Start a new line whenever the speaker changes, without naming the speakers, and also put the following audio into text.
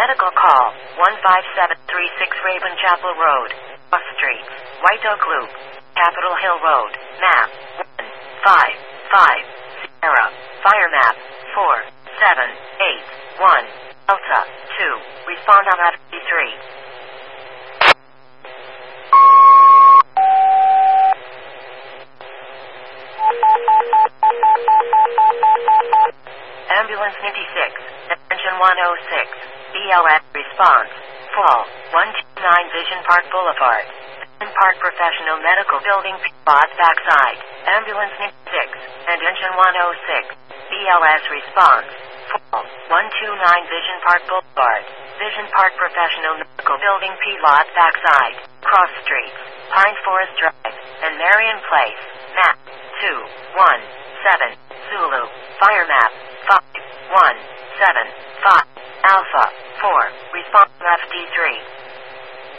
Medical call, 15736 Raven Chapel Road, Cross Street, White Oak Loop, Capitol Hill Road, map, 155, Sierra, fire map, 4781, Delta, 2, respond on FD3. Ambulance 96, attention 106, BLS response, fall, 129 Vision Park Boulevard, Vision Park Professional Medical Building, Lot backside, Ambulance 96, attention 106, BLS response, fall, 129 Vision Park Boulevard, Vision Park Professional Medical Building, Lot backside, Cross Street, Pine Forest Drive, and Marion Place, map, 217, Zulu, fire map, 5175, Alpha, 4, response FD3.